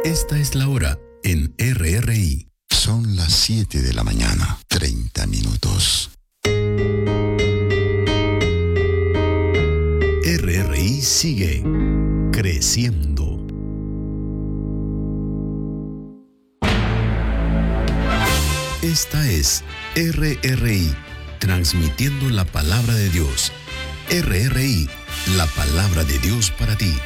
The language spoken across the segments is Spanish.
Esta es la hora en RRI. Son las 7 de la mañana, 30 minutos. RRI sigue creciendo. Esta es RRI, transmitiendo la palabra de Dios. RRI, la palabra de Dios para ti.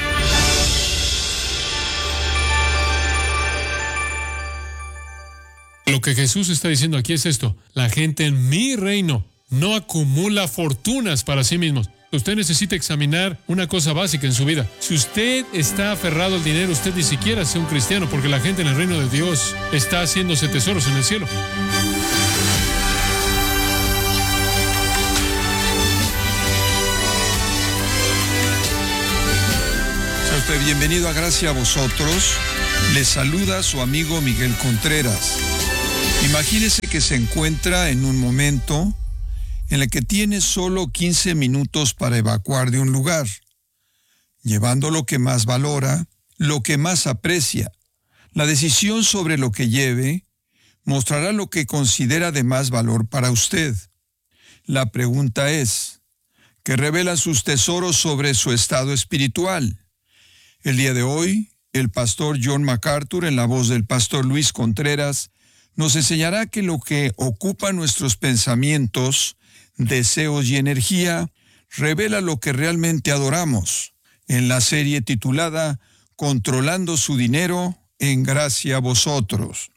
Lo que Jesús está diciendo aquí es esto: la gente en mi reino no acumula fortunas para sí mismos. Usted necesita examinar una cosa básica en su vida. Si usted está aferrado al dinero, usted ni siquiera es un cristiano, porque la gente en el reino de Dios está haciéndose tesoros en el cielo. Sea usted bienvenido a Gracia a Vosotros. Les saluda su amigo Miguel Contreras. Imagínese que se encuentra en un momento en el que tiene solo 15 minutos para evacuar de un lugar, llevando lo que más valora, lo que más aprecia. La decisión sobre lo que lleve mostrará lo que considera de más valor para usted. La pregunta es, ¿qué revelan sus tesoros sobre su estado espiritual? El día de hoy, el pastor John MacArthur, en la voz del pastor Luis Contreras, nos enseñará que lo que ocupa nuestros pensamientos, deseos y energía revela lo que realmente adoramos, en la serie titulada Controlando su dinero en Gracia a Vosotros.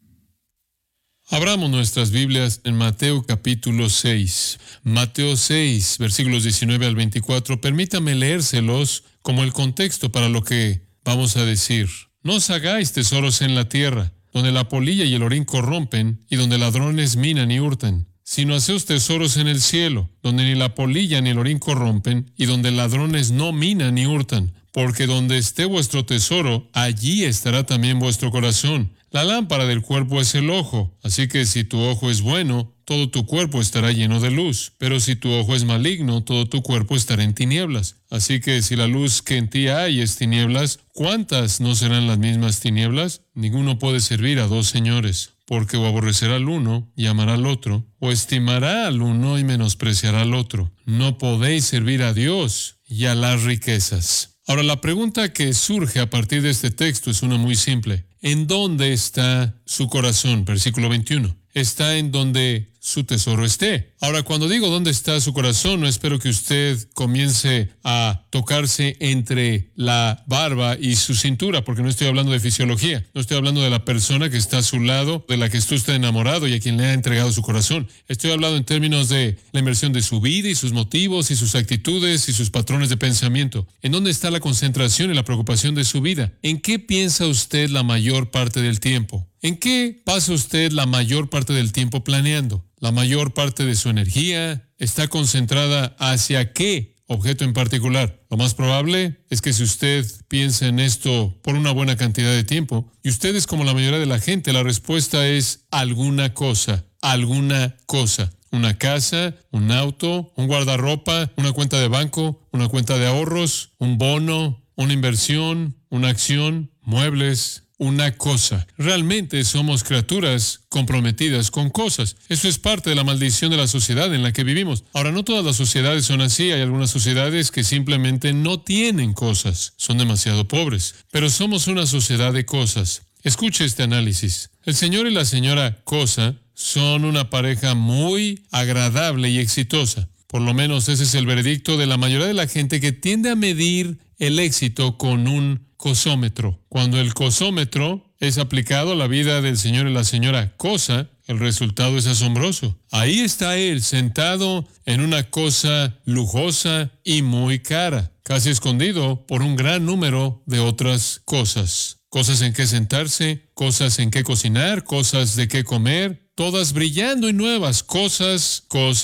Abramos nuestras Biblias en Mateo capítulo 6. Mateo 6, versículos 19 al 24. Permítame leérselos como el contexto para lo que vamos a decir. No os hagáis tesoros en la tierra, donde la polilla y el orín corrompen, y donde ladrones minan y hurtan, sino haceos tesoros en el cielo, donde ni la polilla ni el orín corrompen, y donde ladrones no minan ni hurtan, porque donde esté vuestro tesoro, allí estará también vuestro corazón. La lámpara del cuerpo es el ojo, así que si tu ojo es bueno, todo tu cuerpo estará lleno de luz, pero si tu ojo es maligno, todo tu cuerpo estará en tinieblas. Así que si la luz que en ti hay es tinieblas, ¿cuántas no serán las mismas tinieblas? Ninguno puede servir a dos señores, porque o aborrecerá al uno y amará al otro, o estimará al uno y menospreciará al otro. No podéis servir a Dios y a las riquezas. Ahora, la pregunta que surge a partir de este texto es una muy simple. ¿En dónde está su corazón? Versículo 21. Está en donde su tesoro esté. Ahora, cuando digo dónde está su corazón, no espero que usted comience a tocarse entre la barba y su cintura, porque no estoy hablando de fisiología. No estoy hablando de la persona que está a su lado, de la que está usted enamorado y a quien le ha entregado su corazón. Estoy hablando en términos de la inversión de su vida y sus motivos y sus actitudes y sus patrones de pensamiento. ¿En dónde está la concentración y la preocupación de su vida? ¿En qué piensa usted la mayor parte del tiempo? ¿En qué pasa usted la mayor parte del tiempo planeando? La mayor parte de su energía está concentrada hacia qué objeto en particular. Lo más probable es que si usted piensa en esto por una buena cantidad de tiempo, y usted es como la mayoría de la gente, la respuesta es alguna cosa, alguna cosa. Una casa, un auto, un guardarropa, una cuenta de banco, una cuenta de ahorros, un bono, una inversión, una acción, muebles. Una cosa. Realmente somos criaturas comprometidas con cosas. Eso es parte de la maldición de la sociedad en la que vivimos. Ahora, no todas las sociedades son así. Hay algunas sociedades que simplemente no tienen cosas. Son demasiado pobres. Pero somos una sociedad de cosas. Escuche este análisis. El señor y la señora Cosa son una pareja muy agradable y exitosa. Por lo menos ese es el veredicto de la mayoría de la gente que tiende a medir el éxito con un cosómetro. Cuando el cosómetro es aplicado a la vida del señor y la señora Cosa, el resultado es asombroso. Ahí está él, sentado en una cosa lujosa y muy cara, casi escondido por un gran número de otras cosas. Cosas en que sentarse, cosas en que cocinar, cosas de qué comer, todas brillando y nuevas, cosas,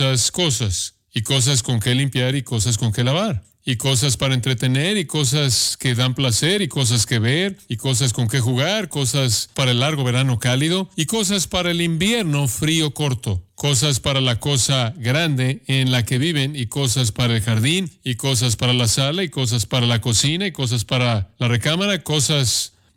y cosas con que limpiar y cosas con que lavar. Y cosas para entretener, y cosas que dan placer, y cosas que ver, y cosas con que jugar, cosas para el largo verano cálido, y cosas para el invierno frío corto, cosas para la cosa grande en la que viven, y cosas para el jardín, y cosas para la sala, y cosas para la cocina, y cosas para la recámara, cosas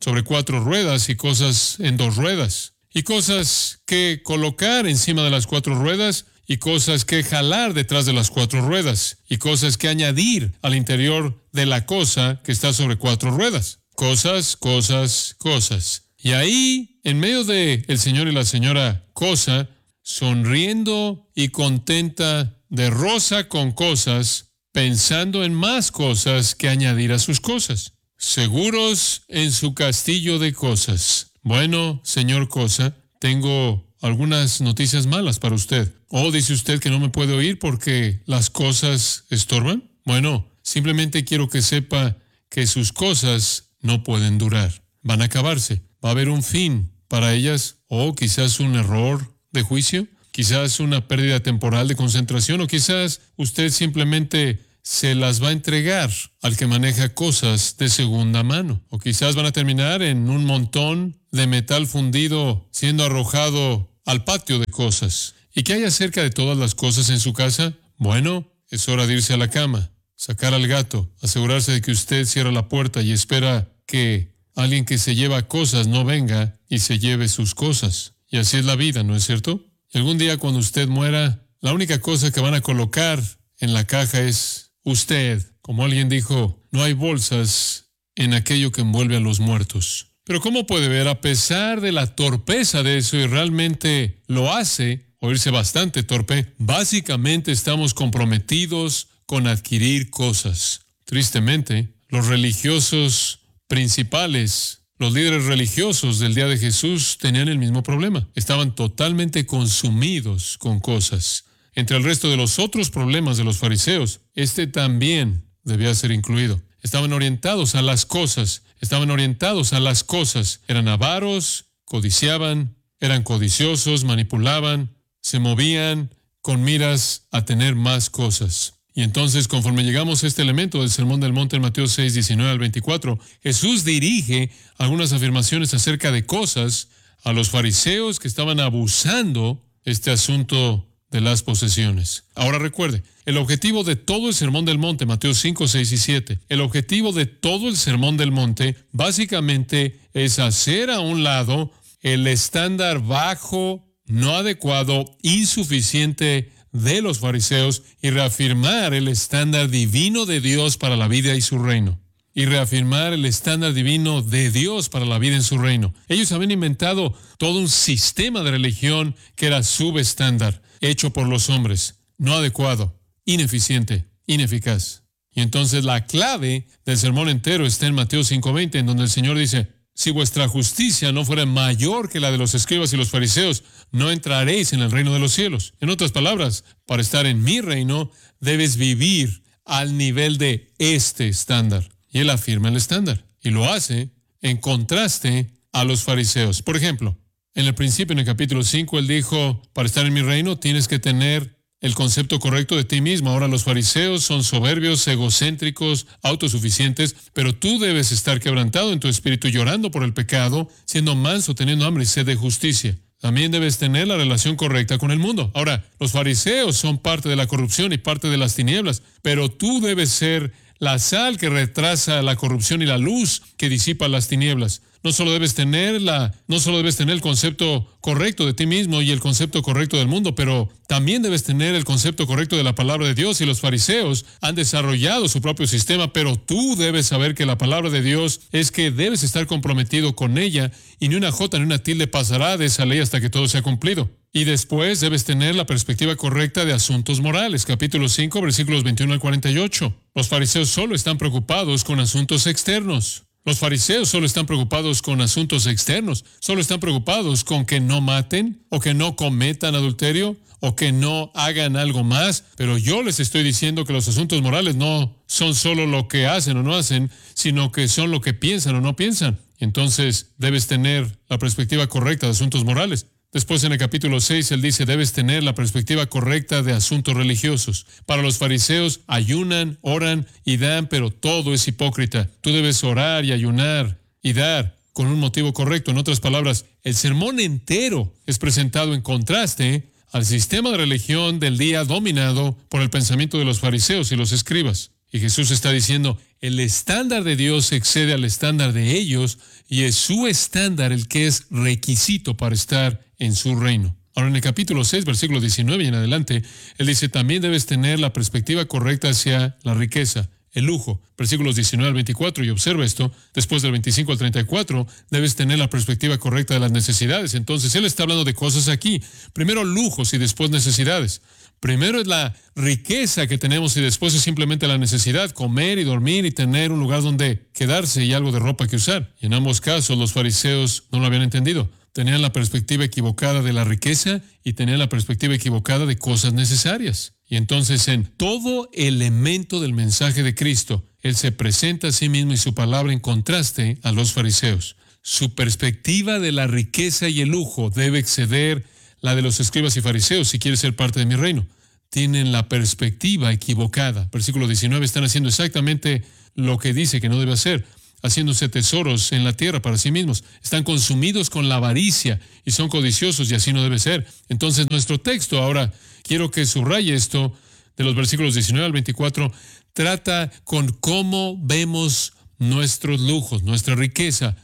sobre 4 ruedas y cosas en 2 ruedas, y cosas que colocar encima de las 4 ruedas, y cosas que jalar detrás de las 4 ruedas, y cosas que añadir al interior de la cosa que está sobre 4 ruedas. Cosas, cosas, cosas. Y ahí, en medio de el señor y la señora Cosa, sonriendo y contenta, de rosa con cosas, pensando en más cosas que añadir a sus cosas, seguros en su castillo de cosas. Bueno, señor Cosa, tengo algunas noticias malas para usted. ¿O dice usted que no me puede oír porque las cosas estorban? Bueno, simplemente quiero que sepa que sus cosas no pueden durar. Van a acabarse. Va a haber un fin para ellas, o quizás un error de juicio, quizás una pérdida temporal de concentración, o quizás usted simplemente se las va a entregar al que maneja cosas de segunda mano, o quizás van a terminar en un montón de metal fundido siendo arrojado al patio de cosas. ¿Y qué hay acerca de todas las cosas en su casa? Bueno, es hora de irse a la cama, sacar al gato, asegurarse de que usted cierra la puerta y espera que alguien que se lleva cosas no venga y se lleve sus cosas. Y así es la vida, ¿no es cierto? Y algún día cuando usted muera, la única cosa que van a colocar en la caja es usted. Como alguien dijo, no hay bolsas en aquello que envuelve a los muertos. Pero ¿cómo puede ver? A pesar de la torpeza de eso, y realmente lo hace, oírse bastante torpe, básicamente estamos comprometidos con adquirir cosas. Tristemente, los religiosos principales, los líderes religiosos del día de Jesús tenían el mismo problema. Estaban totalmente consumidos con cosas. Entre el resto de los otros problemas de los fariseos, este también debía ser incluido. Estaban orientados a las cosas. Eran avaros, codiciaban, eran codiciosos, manipulaban, se movían con miras a tener más cosas. Y entonces, conforme llegamos a este elemento del Sermón del Monte en Mateo 6, 19 al 24, Jesús dirige algunas afirmaciones acerca de cosas a los fariseos que estaban abusando este asunto de las posesiones. Ahora recuerde, el objetivo de todo el Sermón del Monte, Mateo 5, 6 y 7, el objetivo de todo el Sermón del Monte básicamente es hacer a un lado el estándar bajo, no adecuado, insuficiente de los fariseos y reafirmar el estándar divino de Dios para la vida y su reino. Ellos habían inventado todo un sistema de religión que era subestándar, hecho por los hombres, no adecuado, ineficiente, ineficaz. Y entonces la clave del sermón entero está en Mateo 5:20, en donde el Señor dice, si vuestra justicia no fuera mayor que la de los escribas y los fariseos, no entraréis en el reino de los cielos. En otras palabras, para estar en mi reino, debes vivir al nivel de este estándar. Y Él afirma el estándar. Y lo hace en contraste a los fariseos. Por ejemplo, en el principio, en el capítulo 5, Él dijo, para estar en mi reino tienes que tener el concepto correcto de ti mismo. Ahora los fariseos son soberbios, egocéntricos, autosuficientes, pero tú debes estar quebrantado en tu espíritu, llorando por el pecado, siendo manso, teniendo hambre y sed de justicia. También debes tener la relación correcta con el mundo. Ahora, los fariseos son parte de la corrupción y parte de las tinieblas, pero tú debes ser la sal que retrasa la corrupción y la luz que disipa las tinieblas. No solo debes tener el concepto correcto de ti mismo y el concepto correcto del mundo, pero también debes tener el concepto correcto de la palabra de Dios. Y los fariseos han desarrollado su propio sistema, pero tú debes saber que la palabra de Dios es que debes estar comprometido con ella y ni una jota ni una tilde pasará de esa ley hasta que todo sea cumplido. Y después debes tener la perspectiva correcta de asuntos morales. Capítulo 5, versículos 21 al 48. Los fariseos solo están preocupados con asuntos externos. Solo están preocupados con que no maten, o que no cometan adulterio, o que no hagan algo más. Pero yo les estoy diciendo que los asuntos morales no son solo lo que hacen o no hacen, sino que son lo que piensan o no piensan. Entonces debes tener la perspectiva correcta de asuntos morales. Después en el capítulo 6, él dice, debes tener la perspectiva correcta de asuntos religiosos. Para los fariseos, ayunan, oran y dan, pero todo es hipócrita. Tú debes orar y ayunar y dar con un motivo correcto. En otras palabras, el sermón entero es presentado en contraste al sistema de religión del día dominado por el pensamiento de los fariseos y los escribas. Y Jesús está diciendo, el estándar de Dios excede al estándar de ellos y es su estándar el que es requisito para estar en su reino. Ahora en el capítulo 6, versículo 19 y en adelante, Él dice, también debes tener la perspectiva correcta hacia la riqueza, el lujo. Versículos 19 al 24, y observa esto, después del 25 al 34, debes tener la perspectiva correcta de las necesidades. Entonces, Él está hablando de cosas aquí. Primero lujos y después necesidades. Primero es la riqueza que tenemos y después es simplemente la necesidad, comer y dormir y tener un lugar donde quedarse y algo de ropa que usar. Y en ambos casos los fariseos no lo habían entendido. Tenían la perspectiva equivocada de la riqueza y tenían la perspectiva equivocada de cosas necesarias. Y entonces en todo elemento del mensaje de Cristo, Él se presenta a sí mismo y su palabra en contraste a los fariseos. Su perspectiva de la riqueza y el lujo debe exceder la de los escribas y fariseos si quiere ser parte de mi reino. Tienen la perspectiva equivocada. Versículo 19, están haciendo exactamente lo que dice que no debe hacer, haciéndose tesoros en la tierra para sí mismos. Están consumidos con la avaricia y son codiciosos y así no debe ser. Entonces nuestro texto, ahora quiero que subraye esto, de los versículos 19 al 24, trata con cómo vemos nuestros lujos, nuestra riqueza,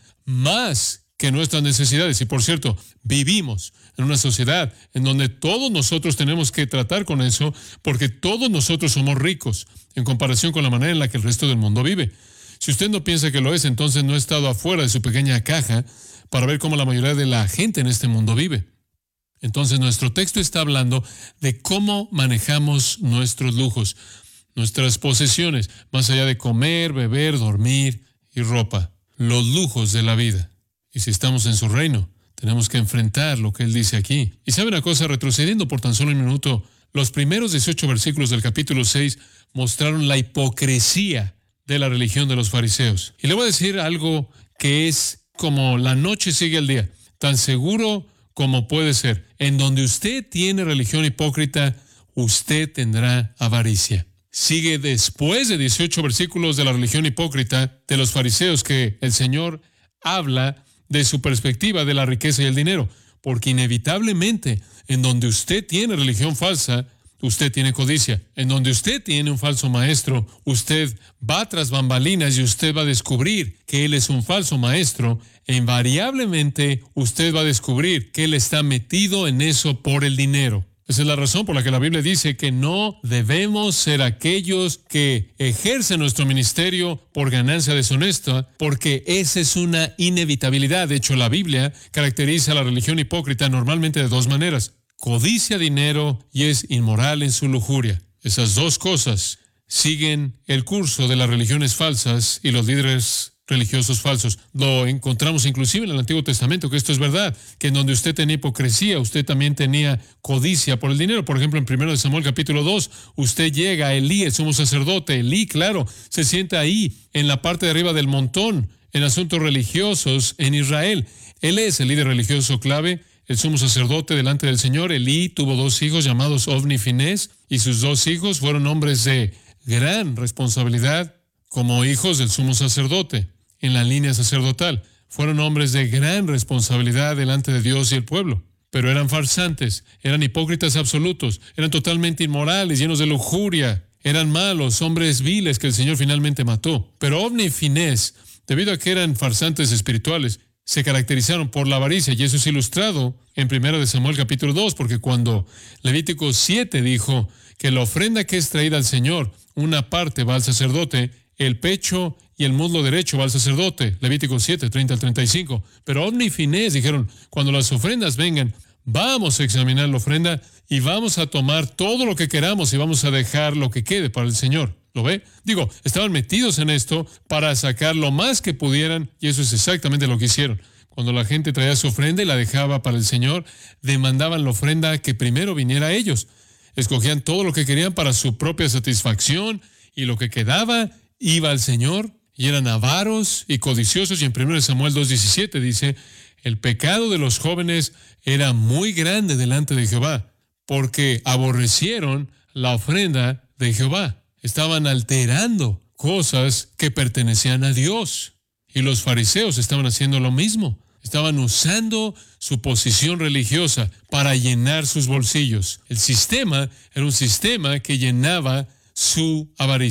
más que nuestras necesidades. Y por cierto, vivimos en una sociedad en donde todos nosotros tenemos que tratar con eso, porque todos nosotros somos ricos en comparación con la manera en la que el resto del mundo vive. Si usted no piensa que lo es, entonces no ha estado afuera de su pequeña caja para ver cómo la mayoría de la gente en este mundo vive. Entonces nuestro texto está hablando de cómo manejamos nuestros lujos, nuestras posesiones, más allá de comer, beber, dormir y ropa, los lujos de la vida. Y si estamos en su reino, tenemos que enfrentar lo que Él dice aquí. Y sabe una cosa, retrocediendo por tan solo un minuto, los primeros 18 versículos del capítulo 6 mostraron la hipocresía de la religión de los fariseos. Y le voy a decir algo que es como la noche sigue al día, tan seguro como puede ser. En donde usted tiene religión hipócrita, usted tendrá avaricia. Sigue después de 18 versículos de la religión hipócrita de los fariseos que el Señor habla de su perspectiva de la riqueza y el dinero, porque inevitablemente en donde usted tiene religión falsa, usted tiene codicia. En donde usted tiene un falso maestro, usted va tras bambalinas y usted va a descubrir que él es un falso maestro e invariablemente usted va a descubrir que él está metido en eso por el dinero. Esa es la razón por la que la Biblia dice que no debemos ser aquellos que ejercen nuestro ministerio por ganancia deshonesta, porque esa es una inevitabilidad. De hecho, la Biblia caracteriza a la religión hipócrita normalmente de dos maneras: codicia dinero y es inmoral en su lujuria. Esas dos cosas siguen el curso de las religiones falsas y los líderes religiosos falsos. Lo encontramos inclusive en el Antiguo Testamento, que esto es verdad, que en donde usted tenía hipocresía, usted también tenía codicia por el dinero. Por ejemplo, en 1 Samuel capítulo 2, usted llega a Elí, el sumo sacerdote. Elí, claro, se sienta ahí en la parte de arriba del montón en asuntos religiosos en Israel. Él es el líder religioso clave, el sumo sacerdote delante del Señor. Elí tuvo dos hijos llamados Ofni y Finés, y sus dos hijos fueron hombres de gran responsabilidad como hijos del sumo sacerdote en la línea sacerdotal. Fueron hombres de gran responsabilidad delante de Dios y el pueblo, pero eran farsantes, eran hipócritas absolutos, eran totalmente inmorales, llenos de lujuria, eran malos, hombres viles que el Señor finalmente mató. Pero Ofni y Finés, debido a que eran farsantes espirituales, se caracterizaron por la avaricia, y eso es ilustrado en 1 Samuel capítulo 2, porque cuando Levítico 7 dijo que la ofrenda que es traída al Señor, una parte va al sacerdote, el pecho y el muslo derecho va al sacerdote, Levítico 7, 30 al 35. Pero Ofni y Finés dijeron, cuando las ofrendas vengan, vamos a examinar la ofrenda y vamos a tomar todo lo que queramos y vamos a dejar lo que quede para el Señor. ¿Lo ve? Digo, estaban metidos en esto para sacar lo más que pudieran, y eso es exactamente lo que hicieron. Cuando la gente traía su ofrenda y la dejaba para el Señor, demandaban la ofrenda que primero viniera a ellos. Escogían todo lo que querían para su propia satisfacción, y lo que quedaba iba al Señor, y eran avaros y codiciosos. Y en 1 Samuel 2:17 dice, el pecado de los jóvenes era muy grande delante de Jehová, porque aborrecieron la ofrenda de Jehová. Estaban alterando cosas que pertenecían a Dios. Y los fariseos estaban haciendo lo mismo. Estaban usando su posición religiosa para llenar sus bolsillos. El sistema era un sistema que llenaba su avaricia.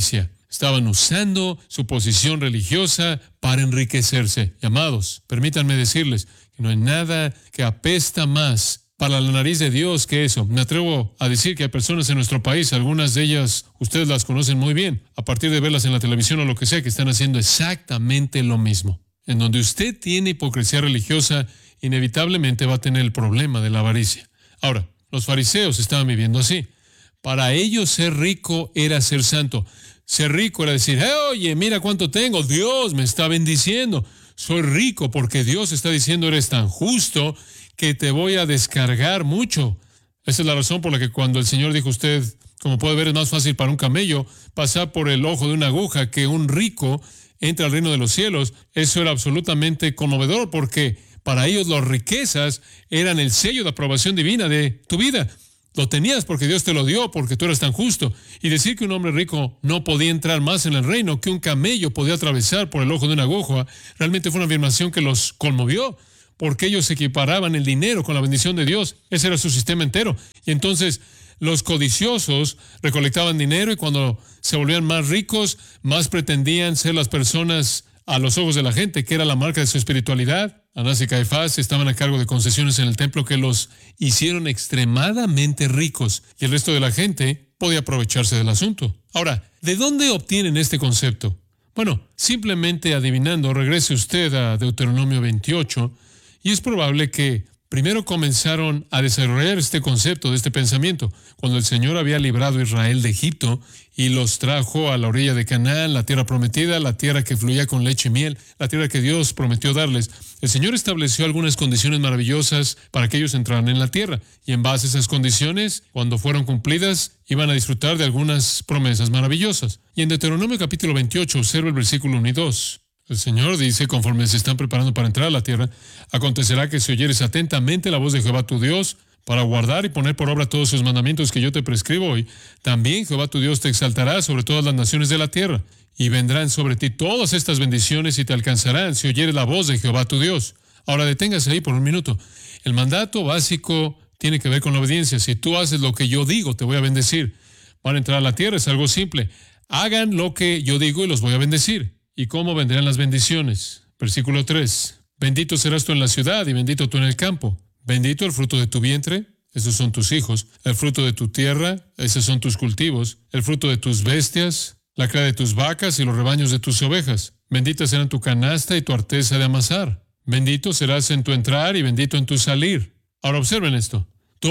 Estaban usando su posición religiosa para enriquecerse. Y amados, permítanme decirles que no hay nada que apesta más para la nariz de Dios que eso. Me atrevo a decir que hay personas en nuestro país, algunas de ellas ustedes las conocen muy bien, a partir de verlas en la televisión o lo que sea, que están haciendo exactamente lo mismo. En donde usted tiene hipocresía religiosa, inevitablemente va a tener el problema de la avaricia. Ahora, los fariseos estaban viviendo así. Para ellos ser rico era ser santo. Ser rico era decir, oye, mira cuánto tengo, Dios me está bendiciendo. Soy rico porque Dios está diciendo, eres tan justo que te voy a descargar mucho. Esa es la razón por la que cuando el Señor dijo, usted, como puede ver, es más fácil para un camello pasar por el ojo de una aguja que un rico entre al reino de los cielos. Eso era absolutamente conmovedor porque para ellos las riquezas eran el sello de aprobación divina de tu vida. Lo tenías porque Dios te lo dio, porque tú eras tan justo. Y decir que un hombre rico no podía entrar más en el reino, que un camello podía atravesar por el ojo de una aguja, realmente fue una afirmación que los conmovió, porque ellos equiparaban el dinero con la bendición de Dios. Ese era su sistema entero. Y entonces los codiciosos recolectaban dinero y cuando se volvían más ricos, más pretendían ser las personas a los ojos de la gente, que era la marca de su espiritualidad. Anás y Caifás estaban a cargo de concesiones en el templo que los hicieron extremadamente ricos y el resto de la gente podía aprovecharse del asunto. Ahora, ¿de dónde obtienen este concepto? Bueno, simplemente adivinando, regrese usted a Deuteronomio 28 y es probable que primero comenzaron a desarrollar este concepto de este pensamiento cuando el Señor había librado a Israel de Egipto y los trajo a la orilla de Canaán, la tierra prometida, la tierra que fluía con leche y miel, la tierra que Dios prometió darles. El Señor estableció algunas condiciones maravillosas para que ellos entraran en la tierra y en base a esas condiciones, cuando fueron cumplidas, iban a disfrutar de algunas promesas maravillosas. Y en Deuteronomio capítulo 28, observa el versículo 1 y 2. El Señor dice, conforme se están preparando para entrar a la tierra, acontecerá que si oyeres atentamente la voz de Jehová tu Dios, para guardar y poner por obra todos sus mandamientos que yo te prescribo hoy, también Jehová tu Dios te exaltará sobre todas las naciones de la tierra, y vendrán sobre ti todas estas bendiciones y te alcanzarán si oyeres la voz de Jehová tu Dios. Ahora deténgase ahí por un minuto. El mandato básico tiene que ver con la obediencia. Si tú haces lo que yo digo, te voy a bendecir. Van a entrar a la tierra, es algo simple. Hagan lo que yo digo y los voy a bendecir. ¿Y cómo vendrán las bendiciones? Versículo 3. Bendito serás tú en la ciudad y bendito tú en el campo. Bendito el fruto de tu vientre, esos son tus hijos. El fruto de tu tierra, esos son tus cultivos. El fruto de tus bestias, la cría de tus vacas y los rebaños de tus ovejas. Bendita será tu canasta y tu arteza de amasar. Bendito serás en tu entrar y bendito en tu salir. Ahora observen esto.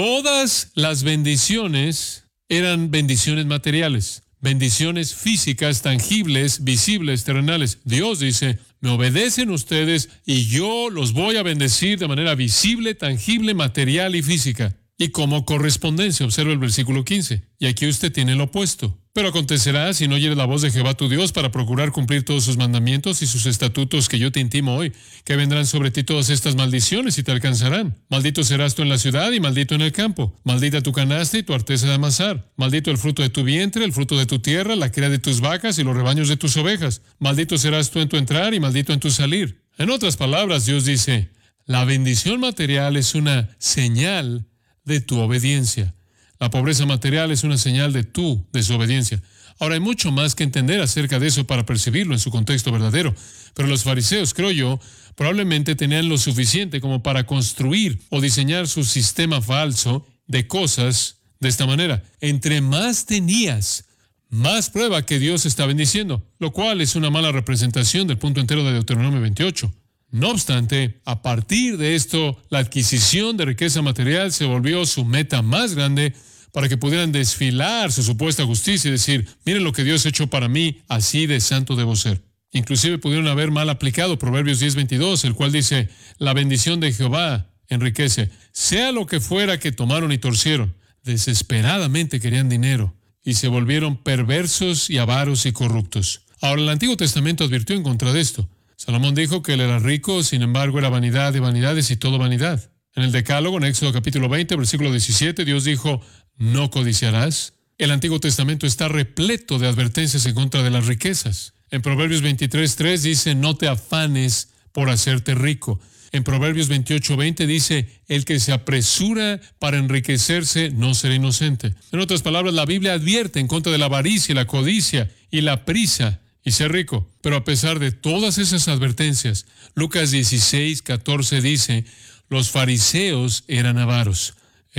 Todas las bendiciones eran bendiciones materiales. Bendiciones físicas, tangibles, visibles, terrenales. Dios dice, me obedecen ustedes y yo los voy a bendecir de manera visible, tangible, material y física. Y como correspondencia, observa el versículo 15. Y aquí usted tiene lo opuesto. Pero acontecerá, si no oyes la voz de Jehová tu Dios para procurar cumplir todos sus mandamientos y sus estatutos que yo te intimo hoy, que vendrán sobre ti todas estas maldiciones y te alcanzarán. Maldito serás tú en la ciudad y maldito en el campo. Maldita tu canasta y tu arteza de amasar. Maldito el fruto de tu vientre, el fruto de tu tierra, la cría de tus vacas y los rebaños de tus ovejas. Maldito serás tú en tu entrar y maldito en tu salir. En otras palabras, Dios dice, la bendición material es una señal de tu obediencia. La pobreza material es una señal de tu desobediencia. Ahora, hay mucho más que entender acerca de eso para percibirlo en su contexto verdadero. Pero los fariseos, creo yo, probablemente tenían lo suficiente como para construir o diseñar su sistema falso de cosas de esta manera. Entre más tenías, más prueba que Dios está bendiciendo, lo cual es una mala representación del punto entero de Deuteronomio 28. No obstante, a partir de esto, la adquisición de riqueza material se volvió su meta más grande para que pudieran desfilar su supuesta justicia y decir, miren lo que Dios ha hecho para mí, así de santo debo ser. Inclusive pudieron haber mal aplicado Proverbios 10:22, el cual dice, la bendición de Jehová enriquece. Sea lo que fuera que tomaron y torcieron, desesperadamente querían dinero y se volvieron perversos y avaros y corruptos. Ahora, el Antiguo Testamento advirtió en contra de esto. Salomón dijo que él era rico, sin embargo era vanidad de vanidades y todo vanidad. En el Decálogo, en Éxodo capítulo 20, versículo 17, Dios dijo, no codiciarás. El Antiguo Testamento está repleto de advertencias en contra de las riquezas. En Proverbios 23:3 dice, no te afanes por hacerte rico. En Proverbios 28:20 dice, el que se apresura para enriquecerse no será inocente. En otras palabras, la Biblia advierte en contra de la avaricia y la codicia y la prisa y ser rico. Pero a pesar de todas esas advertencias, Lucas 16:14 dice, los fariseos eran avaros,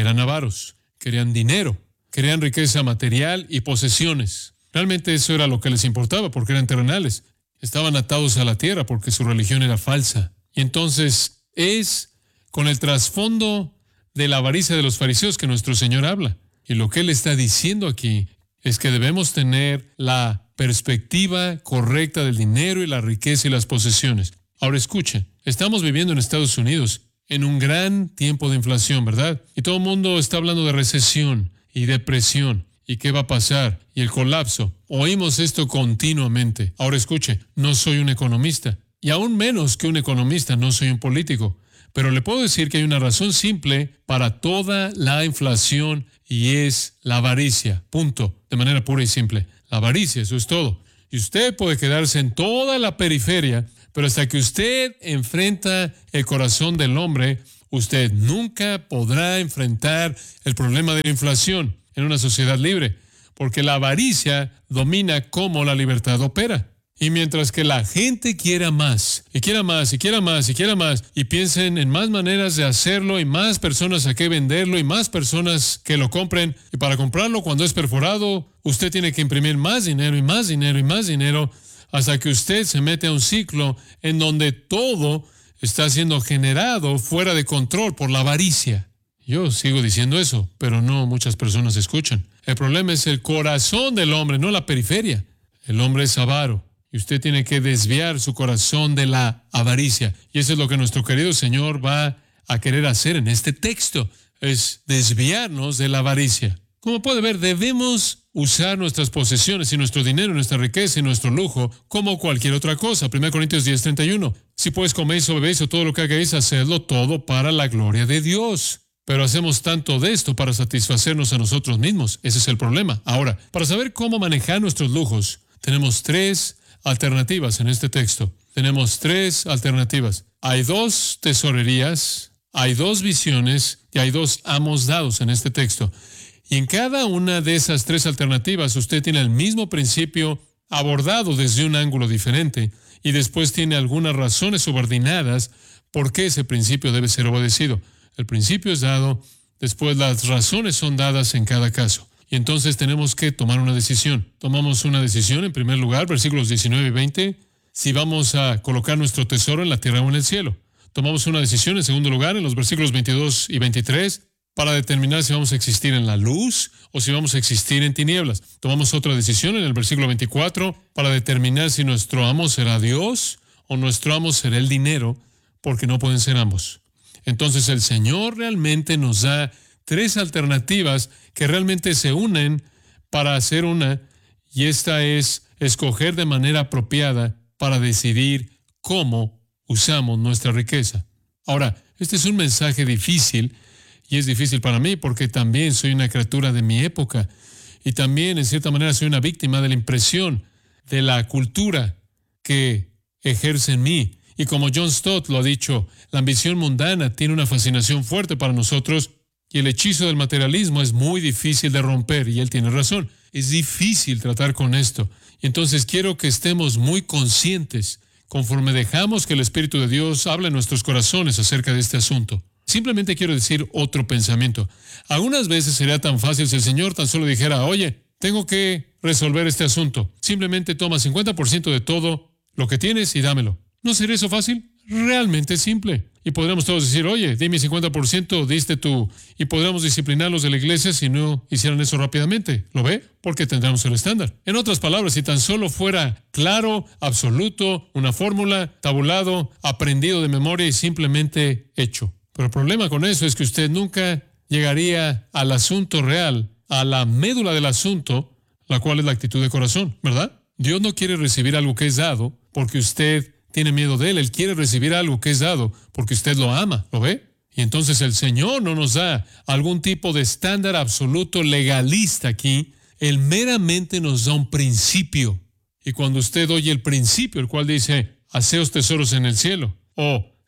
querían dinero, querían riqueza material y posesiones. Realmente eso era lo que les importaba porque eran terrenales. Estaban atados a la tierra porque su religión era falsa. Y entonces es con el trasfondo de la avaricia de los fariseos que nuestro Señor habla. Y lo que Él está diciendo aquí es que debemos tener la perspectiva correcta del dinero y la riqueza y las posesiones. Ahora escuchen, estamos viviendo en Estados Unidos en un gran tiempo de inflación, ¿verdad? Y todo el mundo está hablando de recesión y depresión. ¿Y qué va a pasar? Y el colapso. Oímos esto continuamente. Ahora escuche, no soy un economista. Y aún menos que un economista, no soy un político. Pero le puedo decir que hay una razón simple para toda la inflación y es la avaricia. Punto. De manera pura y simple. La avaricia, eso es todo. Y usted puede quedarse en toda la periferia, pero hasta que usted enfrenta el corazón del hombre, usted nunca podrá enfrentar el problema de la inflación en una sociedad libre, porque la avaricia domina cómo la libertad opera. Y mientras que la gente quiera más, y quiera más, y quiera más, y quiera más, y piensen en más maneras de hacerlo, y más personas a qué venderlo, y más personas que lo compren, y para comprarlo cuando es perforado, usted tiene que imprimir más dinero, y más dinero, y más dinero, hasta que usted se mete a un ciclo en donde todo está siendo generado fuera de control por la avaricia. Yo sigo diciendo eso, pero no muchas personas escuchan. El problema es el corazón del hombre, no la periferia. El hombre es avaro y usted tiene que desviar su corazón de la avaricia. Y eso es lo que nuestro querido Señor va a querer hacer en este texto, es desviarnos de la avaricia. Como puede ver, debemos usar nuestras posesiones y nuestro dinero, nuestra riqueza y nuestro lujo como cualquier otra cosa. 1 Corintios 10:31. Si pues coméis o bebéis o todo lo que hagáis, hacedlo todo para la gloria de Dios. Pero hacemos tanto de esto para satisfacernos a nosotros mismos. Ese es el problema. Ahora, para saber cómo manejar nuestros lujos, tenemos 3 alternativas en este texto. Tenemos 3 alternativas. Hay 2 tesorerías, hay 2 visiones y hay 2 amos dados en este texto. Y en cada una de esas 3 alternativas usted tiene el mismo principio abordado desde un ángulo diferente y después tiene algunas razones subordinadas por qué ese principio debe ser obedecido. El principio es dado, después las razones son dadas en cada caso. Y entonces tenemos que tomar una decisión. Tomamos una decisión, en primer lugar, versículos 19 y 20, si vamos a colocar nuestro tesoro en la tierra o en el cielo. Tomamos una decisión, en segundo lugar, en los versículos 22 y 23, para determinar si vamos a existir en la luz o si vamos a existir en tinieblas. Tomamos otra decisión en el versículo 24 para determinar si nuestro amo será Dios o nuestro amo será el dinero, porque no pueden ser ambos. Entonces el Señor realmente nos da 3 alternativas que realmente se unen para hacer una, y esta es escoger de manera apropiada para decidir cómo usamos nuestra riqueza. Ahora, este es un mensaje difícil, y es difícil para mí porque también soy una criatura de mi época y también en cierta manera soy una víctima de la impresión de la cultura que ejerce en mí. Y como John Stott lo ha dicho, la ambición mundana tiene una fascinación fuerte para nosotros y el hechizo del materialismo es muy difícil de romper, y él tiene razón. Es difícil tratar con esto. Y entonces quiero que estemos muy conscientes conforme dejamos que el Espíritu de Dios hable en nuestros corazones acerca de este asunto. Simplemente quiero decir otro pensamiento. Algunas veces sería tan fácil si el Señor tan solo dijera, oye, tengo que resolver este asunto. Simplemente toma 50% de todo lo que tienes y dámelo. ¿No sería eso fácil? Realmente simple. Y podríamos todos decir, oye, di mi 50%, diste tú. Y podríamos disciplinarlos de la iglesia si no hicieran eso rápidamente. ¿Lo ve? Porque tendremos el estándar. En otras palabras, si tan solo fuera claro, absoluto, una fórmula, tabulado, aprendido de memoria y simplemente hecho. Pero el problema con eso es que usted nunca llegaría al asunto real, a la médula del asunto, la cual es la actitud de corazón, ¿verdad? Dios no quiere recibir algo que es dado porque usted tiene miedo de Él. Él quiere recibir algo que es dado porque usted lo ama, ¿lo ve? Y entonces el Señor no nos da algún tipo de estándar absoluto legalista aquí. Él meramente nos da un principio. Y cuando usted oye el principio, el cual dice, haceos tesoros en el cielo, o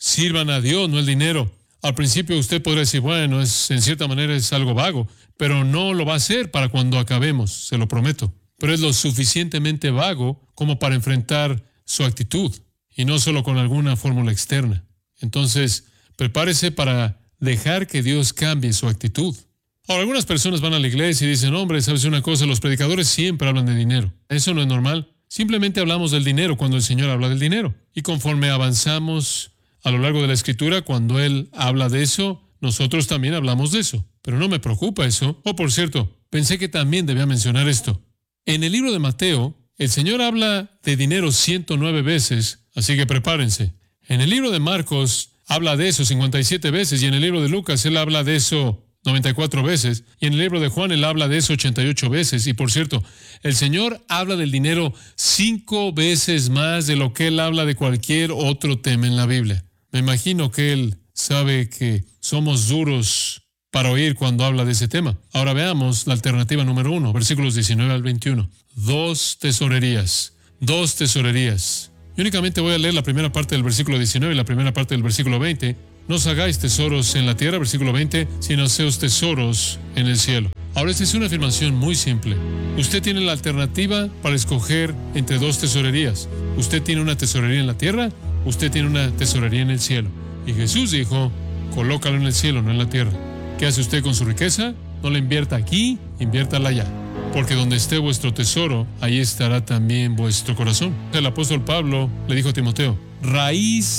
Sirvan a Dios, no el dinero. Al principio usted podría decir, bueno, en cierta manera es algo vago, pero no lo va a hacer para cuando acabemos, se lo prometo. Pero es lo suficientemente vago como para enfrentar su actitud, y no solo con alguna fórmula externa. Entonces, prepárese para dejar que Dios cambie su actitud. Ahora, algunas personas van a la iglesia y dicen, hombre, ¿sabes una cosa? Los predicadores siempre hablan de dinero. Eso no es normal. Simplemente hablamos del dinero cuando el Señor habla del dinero. Y conforme avanzamos a lo largo de la Escritura, cuando Él habla de eso, nosotros también hablamos de eso. Pero no me preocupa eso. Oh, por cierto, pensé que también debía mencionar esto. En el libro de Mateo, el Señor habla de dinero 109 veces, así que prepárense. En el libro de Marcos habla de eso 57 veces, y en el libro de Lucas Él habla de eso 94 veces, y en el libro de Juan Él habla de eso 88 veces. Y por cierto, el Señor habla del dinero 5 veces más de lo que Él habla de cualquier otro tema en la Biblia. Me imagino que Él sabe que somos duros para oír cuando habla de ese tema. Ahora veamos la alternativa número 1, versículos 19 al 21. 2 tesorerías. Y únicamente voy a leer la primera parte del versículo 19 y la primera parte del versículo 20. No os hagáis tesoros en la tierra, versículo 20, sino haceos tesoros en el cielo. Ahora, esta es una afirmación muy simple. Usted tiene la alternativa para escoger entre 2 tesorerías. Usted tiene una tesorería en la tierra, usted tiene una tesorería en el cielo. Y Jesús dijo, colócalo en el cielo, no en la tierra. ¿Qué hace usted con su riqueza? No la invierta aquí, inviértala allá. Porque donde esté vuestro tesoro, ahí estará también vuestro corazón. El apóstol Pablo le dijo a Timoteo, raíz